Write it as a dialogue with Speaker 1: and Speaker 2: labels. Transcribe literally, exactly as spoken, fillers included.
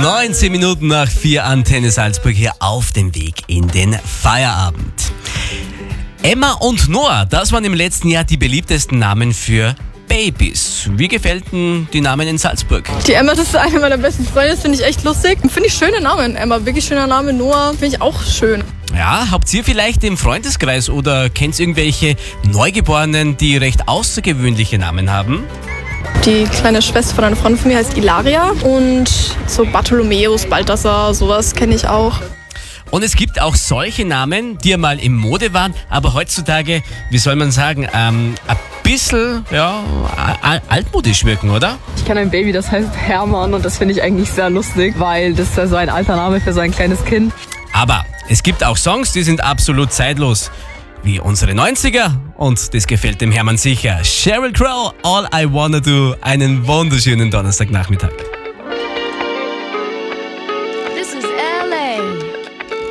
Speaker 1: neunzehn Minuten nach vier, Antenne Salzburg hier auf dem Weg in den Feierabend. Emma und Noah, das waren im letzten Jahr die beliebtesten Namen für Babys. Wie gefällt denn die Namen in Salzburg?
Speaker 2: Die Emma, das ist eine meiner besten Freunde, das finde ich echt lustig. Finde ich schöne Namen. Emma, wirklich schöner Name. Noah, finde ich auch schön.
Speaker 1: Ja, habt ihr vielleicht im Freundeskreis oder kennt ihr irgendwelche Neugeborenen, die recht außergewöhnliche Namen haben?
Speaker 2: Die kleine Schwester von einer Freundin von mir heißt Ilaria und so Bartholomäus, Balthasar, sowas kenne ich auch.
Speaker 1: Und es gibt auch solche Namen, die ja mal in Mode waren, aber heutzutage, wie soll man sagen, ähm, ein bisschen ja, altmodisch wirken, oder?
Speaker 3: Ich kenne ein Baby, das heißt Hermann und das finde ich eigentlich sehr lustig, weil das ist ja so ein alter Name für so ein kleines Kind.
Speaker 1: Aber es gibt auch Songs, die sind absolut zeitlos, wie unsere neunziger und das gefällt dem Hermann sicher. Sheryl Crow, All I Wanna Do, einen wunderschönen Donnerstagnachmittag.